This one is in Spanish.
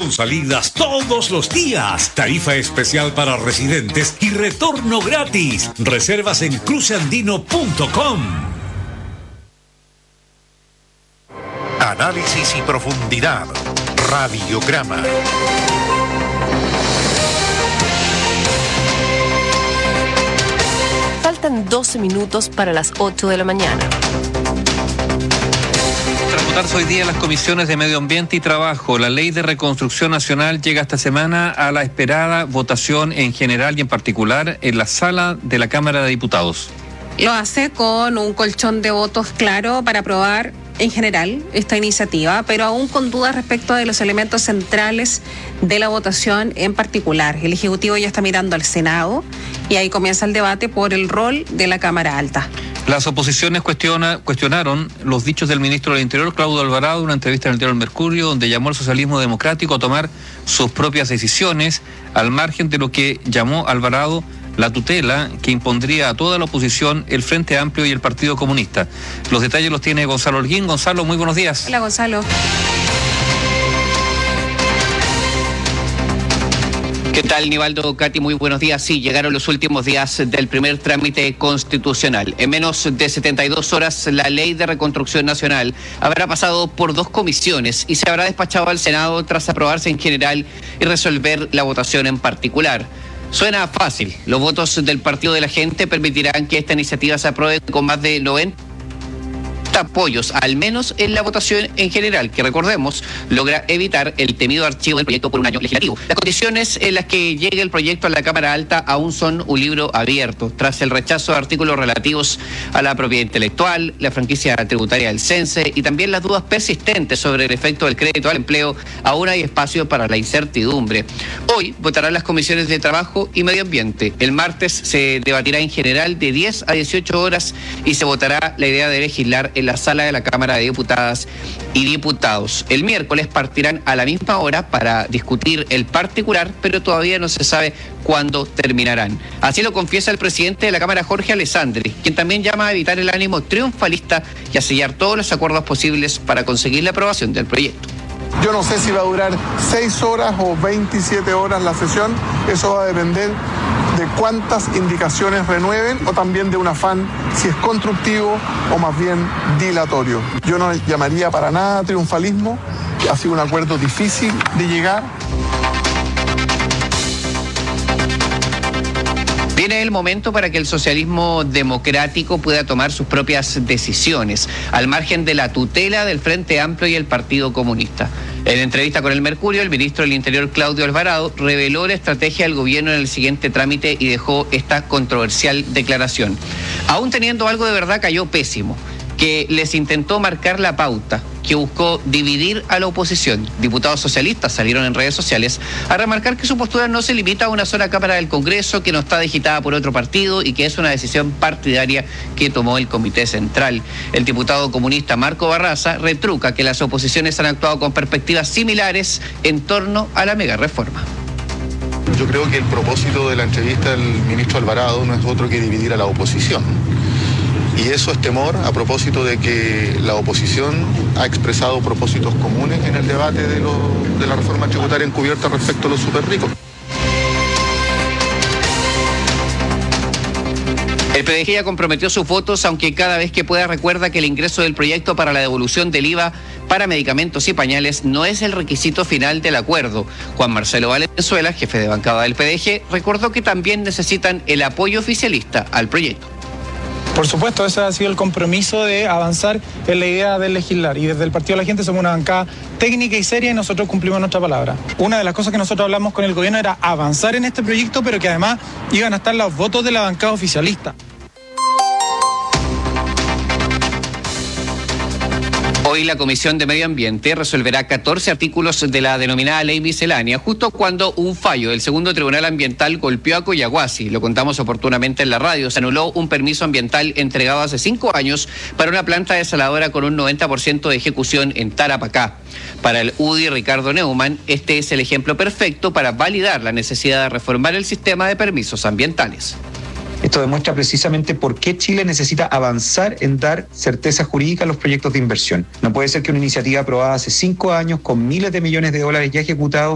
con salidas todos los días. Tarifa especial para residentes y retorno gratis. Reservas en cruceandino.com. Análisis y profundidad. Radiograma. Faltan 12 minutos para las 8 de la mañana. Tras votarse hoy día las comisiones de Medio Ambiente y Trabajo, la Ley de Reconstrucción Nacional llega esta semana a la esperada votación en general y en particular en la sala de la Cámara de Diputados. Lo hace con un colchón de votos claro para aprobar en general esta iniciativa, pero aún con dudas respecto de los elementos centrales de la votación en particular. El Ejecutivo ya está mirando al Senado y ahí comienza el debate por el rol de la Cámara Alta. Las oposiciones cuestionaron los dichos del ministro del Interior, Claudio Alvarado, en una entrevista en el diario El Mercurio, donde llamó al socialismo democrático a tomar sus propias decisiones, al margen de lo que llamó Alvarado la tutela que impondría a toda la oposición el Frente Amplio y el Partido Comunista. Los detalles los tiene Gonzalo Holguín. Gonzalo, muy buenos días. Hola, Gonzalo. ¿Qué tal, Nivaldo, Katy? Muy buenos días. Sí, llegaron los últimos días del primer trámite constitucional. En menos de 72 horas, la Ley de Reconstrucción Nacional habrá pasado por 2 comisiones y se habrá despachado al Senado tras aprobarse en general y resolver la votación en particular. Suena fácil. Los votos del Partido de la Gente permitirán que esta iniciativa se apruebe con más de 90 apoyos, al menos en la votación en general, que recordemos, logra evitar el temido archivo del proyecto por un año legislativo. Las condiciones en las que llegue el proyecto a la Cámara Alta aún son un libro abierto, tras el rechazo de artículos relativos a la propiedad intelectual, la franquicia tributaria del CENSE y también las dudas persistentes sobre el efecto del crédito al empleo. Aún hay espacio para la incertidumbre. Hoy votarán las comisiones de Trabajo y Medio Ambiente. El martes se debatirá en general de 10 a 18 horas y se votará la idea de legislar en la sala de la Cámara de Diputadas y Diputados. El miércoles partirán a la misma hora para discutir el particular, pero todavía no se sabe cuándo terminarán. Así lo confiesa el presidente de la Cámara, Jorge Alessandri, quien también llama a evitar el ánimo triunfalista y a sellar todos los acuerdos posibles para conseguir la aprobación del proyecto. Yo no sé si va a durar 6 horas o 27 horas la sesión, eso va a depender de cuántas indicaciones renueven o también de un afán, si es constructivo o más bien dilatorio. Yo no llamaría para nada triunfalismo, ha sido un acuerdo difícil de llegar. Viene el momento para que el socialismo democrático pueda tomar sus propias decisiones, al margen de la tutela del Frente Amplio y el Partido Comunista. En entrevista con El Mercurio, el ministro del Interior, Claudio Alvarado, reveló la estrategia del gobierno en el siguiente trámite y dejó esta controversial declaración. Aún teniendo algo de verdad, cayó pésimo, que les intentó marcar la pauta, que buscó dividir a la oposición. Diputados socialistas salieron en redes sociales a remarcar que su postura no se limita a una sola Cámara del Congreso, que no está digitada por otro partido y que es una decisión partidaria que tomó el Comité Central. El diputado comunista Marco Barraza retruca que las oposiciones han actuado con perspectivas similares en torno a la mega reforma. Yo creo que el propósito de la entrevista del ministro Alvarado no es otro que dividir a la oposición. Y eso es temor a propósito de que la oposición ha expresado propósitos comunes en el debate de la reforma tributaria encubierta respecto a los superricos. El PDG ya comprometió sus votos, aunque cada vez que pueda recuerda que el ingreso del proyecto para la devolución del IVA para medicamentos y pañales no es el requisito final del acuerdo. Juan Marcelo Valenzuela, jefe de bancada del PDG, recordó que también necesitan el apoyo oficialista al proyecto. Por supuesto, ese ha sido el compromiso de avanzar en la idea de legislar. Y desde el Partido de la Gente somos una bancada técnica y seria y nosotros cumplimos nuestra palabra. Una de las cosas que nosotros hablamos con el gobierno era avanzar en este proyecto, pero que además iban a estar los votos de la bancada oficialista. Hoy la Comisión de Medio Ambiente resolverá 14 artículos de la denominada Ley Miscelánea, justo cuando un fallo del segundo Tribunal Ambiental golpeó a Collahuasi. Lo contamos oportunamente en la radio. Se anuló un permiso ambiental entregado hace 5 años para una planta desaladora con un 90% de ejecución en Tarapacá. Para el UDI Ricardo Neumann, este es el ejemplo perfecto para validar la necesidad de reformar el sistema de permisos ambientales. Esto demuestra precisamente por qué Chile necesita avanzar en dar certeza jurídica a los proyectos de inversión. No puede ser que una iniciativa aprobada hace 5 años con miles de millones de dólares ya ejecutados